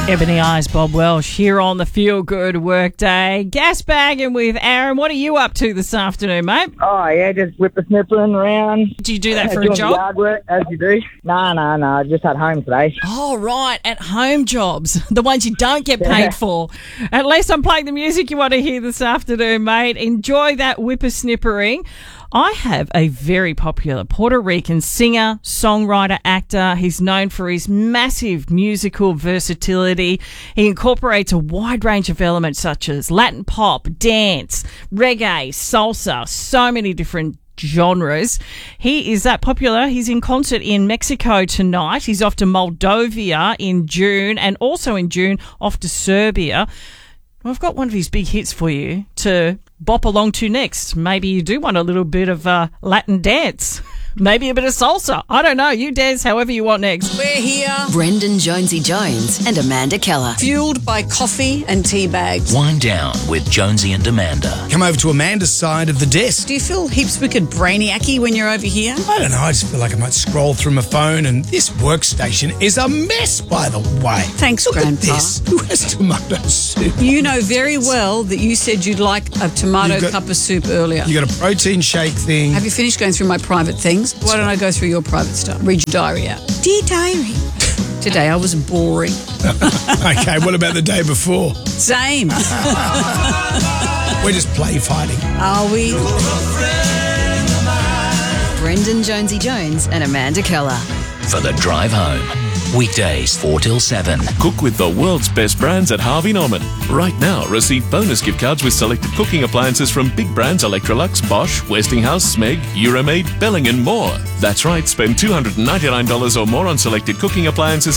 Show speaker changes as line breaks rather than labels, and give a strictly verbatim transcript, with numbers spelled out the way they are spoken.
Ebony Eyes, Bob Welsh here on the Feel Good Workday. Gas bagging with Aaron. What are you up to this afternoon, mate?
Oh, yeah, just whippersnippering around.
Do you do that for
doing
a job?
Yard work, as you do. No, no, no, just at home today.
Oh, right, at home jobs, the ones you don't get paid
Yeah.
for. At least I'm playing the music you want to hear this afternoon, mate. Enjoy that whippersnippering. I have a very popular Puerto Rican singer, songwriter, actor. He's known for his massive musical versatility. He incorporates a wide range of elements such as Latin pop, dance, reggae, salsa, so many different genres. He is that popular. He's in concert in Mexico tonight. He's off to Moldova in June, and also in June off to Serbia. Well, I've got one of his big hits for you to bop along to next. Maybe you do want a little bit of uh, Latin dance. Maybe a bit of salsa. I don't know. You dance however you want next.
We're here,
Brendan Jonesy Jones and Amanda Keller.
fueled by coffee and tea bags.
Wind down with Jonesy and Amanda.
Come over to Amanda's side of the desk.
Do you feel heaps wicked brainiacy when you're over here?
I don't know, I just feel like I might scroll through my phone, and this workstation is a mess, by the way.
Thanks,
Look
Grandpa.
at this. Who has tomato soup?
You know very well that you said you'd like a tomato
You've got-
cup of soup earlier.
You got a protein shake thing.
Have you finished going through my private things? Why don't I go through your private stuff? Read your diary out. Dear diary. Today I was boring.
Okay, what about the day before?
Same.
We're just play fighting.
Are we?
Brendan Jonesy Jones and Amanda Keller.
For the drive home. Weekdays four till seven.
Cook with the world's best brands at Harvey Norman. Right now, receive bonus gift cards with selected cooking appliances from big brands Electrolux, Bosch, Westinghouse, Smeg, Euromaid, Belling and more. That's right, spend two hundred ninety-nine dollars or more on selected cooking appliances